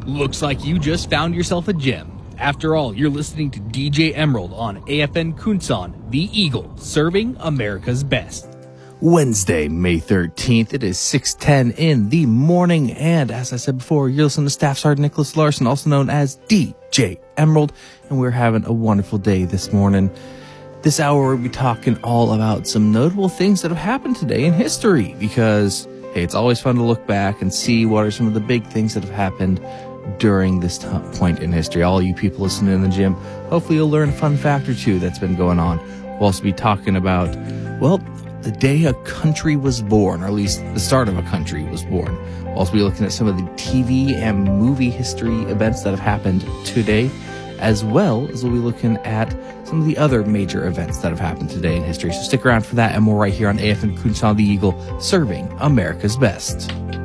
Looks like you just found yourself a gem. After all, you're listening to DJ Emerald on AFN Kunsan, the Eagle, serving America's best. Wednesday, May 13th. It is 6:10 in the morning. And as I said before, you're listening to Staff Sergeant Nicholas Larson, also known as DJ Emerald. And we're having a wonderful day this morning. This hour, we'll be talking all about some notable things that have happened today in history. Because, hey, it's always fun to look back and see what are some of the big things that have happened during this point in history. All you people listening in the gym, hopefully you'll learn a fun fact or two that's been going on. We'll also be talking about, well, the day a country was born, or at least the start of a country was born. We'll also be looking at some of the TV and movie history events that have happened today, as well as we'll be looking at some of the other major events that have happened today in history. So stick around for that and more right here on AFN Kunsan, the Eagle, serving America's best.